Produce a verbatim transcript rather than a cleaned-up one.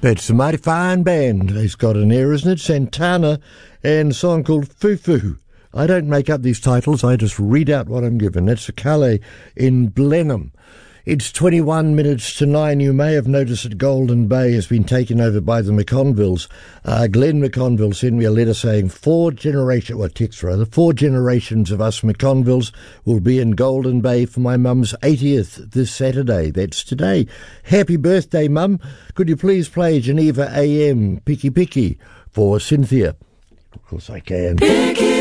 It's a mighty fine band. It's got an air, isn't it? Santana, and a song called Fufu. I don't make up these titles, I just read out what I'm given. That's a Calais in Blenheim. It's twenty-one minutes to nine. You may have noticed that Golden Bay has been taken over by the McConvilles. Uh, Glenn McConville sent me a letter saying four generations, well, text rather, four generations of us McConvilles will be in Golden Bay for my mum's eightieth this Saturday. That's today. Happy birthday, Mum. Could you please play Geneva A M, Picky Picky, for Cynthia? Of course I can. Picky.